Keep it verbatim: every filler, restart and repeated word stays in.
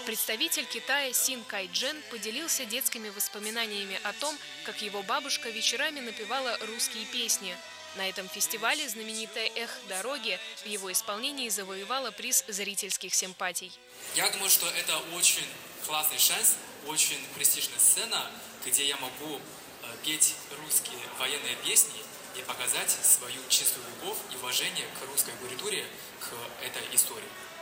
Представитель Китая Син Кайджен поделился детскими воспоминаниями о том, как его бабушка вечерами напевала русские песни. На этом фестивале знаменитая «Эх, дороги» в его исполнении завоевала приз зрительских симпатий. Я думаю, что это очень классный шанс, очень престижная сцена, где я могу э, петь русские военные песни и показать свою чистую любовь и уважение к русской культуре, к этой истории.